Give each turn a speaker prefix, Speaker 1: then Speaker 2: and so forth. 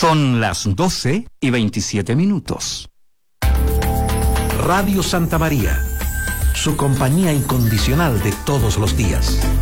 Speaker 1: Son las 12:27.
Speaker 2: Radio Santa María, su compañía incondicional de todos los días.